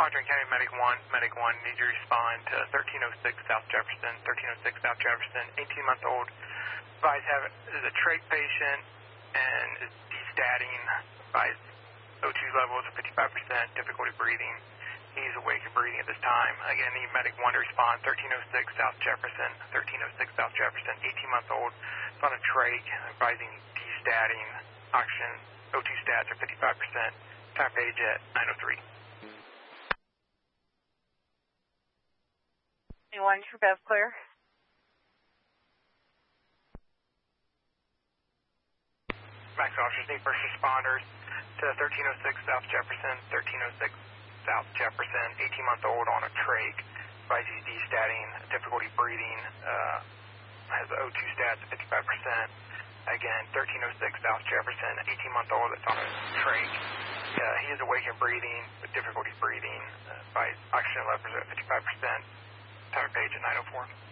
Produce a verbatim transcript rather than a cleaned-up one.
Conjuring County Medic one, Medic one, need you to respond to thirteen oh six South Jefferson, thirteen oh six South Jefferson, eighteen-month-old. Advised have is a trach patient and is destatting. Advised O two levels of fifty-five percent, difficulty breathing. He's awake and breathing at this time. Again, need Medic one to respond, thirteen oh six South Jefferson, thirteen oh six South Jefferson, eighteen-month-old. It's on a trach, advising destatting. Oxygen, O two stats are fifty-five percent. Time page at nine oh three. Anyone for Bev Clear? Max officers need first responders to thirteen oh six South Jefferson, thirteen oh six South Jefferson, eighteen-month-old on a trach. Advises destatting, difficulty breathing, uh, has O two stats at fifty-five percent. Again, thirteen oh six South Jefferson, eighteen-month-old that's on a trach. Uh, he is awake and breathing, with difficulty breathing. Uh, by oxygen levels at fifty-five percent. Time page at nine oh four.